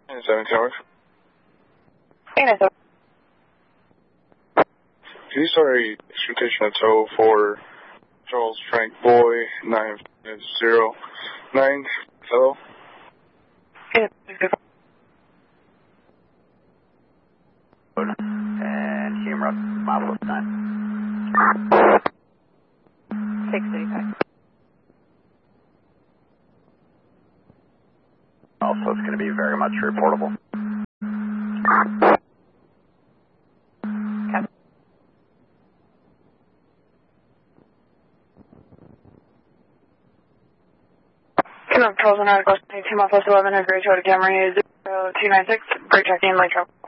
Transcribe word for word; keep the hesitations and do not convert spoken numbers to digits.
seven Tower. Hey, nice. Can you start a expectation of tow for Charles Frank Boy, nine zero nine, hello? Yeah, and Humor, model of time. six thirty-five. Also, it's going to be very much reportable. Copy. Come up, Charles and Articles, two miles plus eleven, a Gray Toyota Camry, zero two nine six, break checking, light trouble.